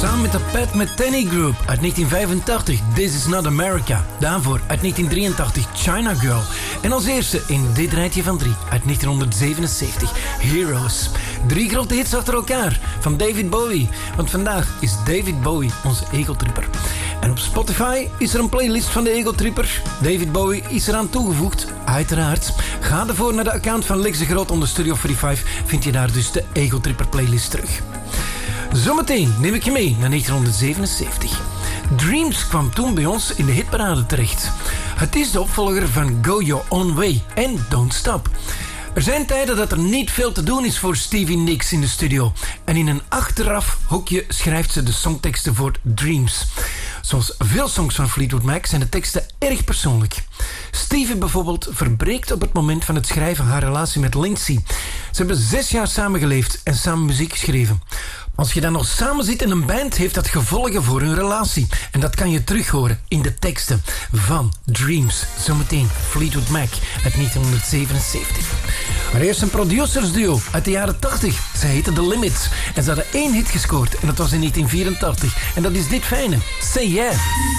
Samen met de Pat Metheny Group uit 1985, This Is Not America. Daarvoor uit 1983, China Girl. En als eerste in dit rijtje van 3 uit 1977, Heroes. 3 grote hits achter elkaar van David Bowie. Want vandaag is David Bowie onze egotripper. En op Spotify is er een playlist van de egotripper. David Bowie is eraan toegevoegd, uiteraard. Ga ervoor naar de account van Lex de Groot onder Studio 45. Vind je daar dus de egotripper playlist terug. Zometeen neem ik je mee naar 1977. Dreams kwam toen bij ons in de hitparade terecht. Het is de opvolger van Go Your Own Way en Don't Stop. Er zijn tijden dat er niet veel te doen is voor Stevie Nicks in de studio. En in een achteraf hokje schrijft ze de songteksten voor Dreams. Zoals veel songs van Fleetwood Mac zijn de teksten erg persoonlijk. Stevie bijvoorbeeld verbreekt op het moment van het schrijven haar relatie met Lindsay. Ze hebben 6 jaar samengeleefd en samen muziek geschreven. Als je dan nog samen zit in een band, heeft dat gevolgen voor hun relatie. En dat kan je terug horen in de teksten van Dreams. Zometeen Fleetwood Mac uit 1977. Maar eerst een producersduo uit de jaren 80. Ze heette The Limits. En ze hadden 1 hit gescoord. En dat was in 1984. En dat is dit fijne. Say Yeah.